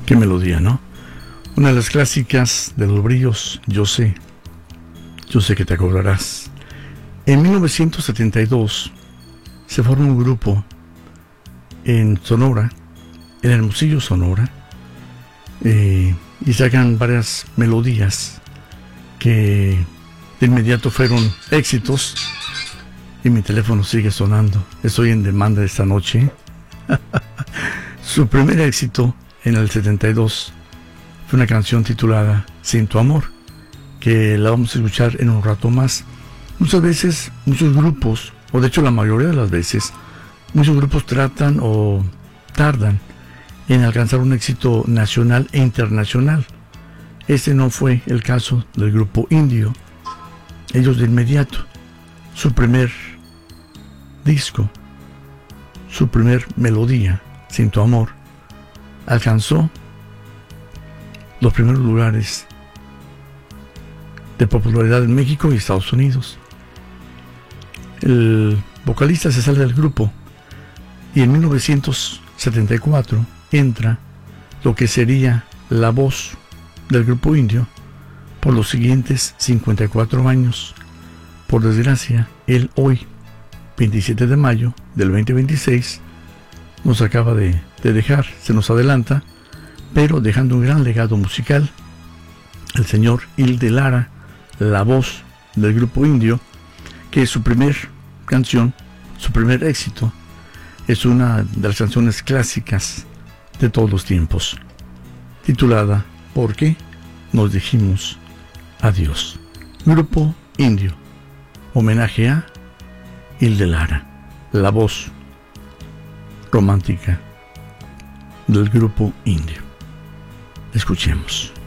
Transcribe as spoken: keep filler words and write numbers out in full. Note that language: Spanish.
Qué melodía, ¿no? Una de las clásicas de Los Brillos, Yo sé, yo sé que te acordarás. En mil novecientos setenta y dos se forma un grupo en Sonora, en Hermosillo, Sonora, eh, y sacan varias melodías que de inmediato fueron éxitos. Y mi teléfono sigue sonando. Estoy en demanda esta noche. Su primer éxito en el setenta y dos fue una canción titulada Sin tu amor, que la vamos a escuchar en un rato más. Muchas veces, muchos grupos, o de hecho la mayoría de las veces, muchos grupos tratan o tardan en alcanzar un éxito nacional e internacional. Este no fue el caso del grupo Indio. Ellos de inmediato, su primer disco, su primer melodía, Sin tu amor, alcanzó los primeros lugares de popularidad en México y Estados Unidos. El vocalista se sale del grupo y en mil novecientos setenta y cuatro entra lo que sería la voz del grupo Indio por los siguientes cincuenta y cuatro años. Por desgracia, él hoy, veintisiete de mayo del veinte veintiséis, nos acaba de, de dejar, se nos adelanta, pero dejando un gran legado musical. El señor Hilde Lara, la voz del grupo Indio, que su primer canción, su primer éxito, es una de las canciones clásicas de todos los tiempos, titulada ¿Por qué nos dijimos adiós? Grupo Indio, homenaje a Hilde Lara, la voz romántica del grupo Indio. Escuchemos.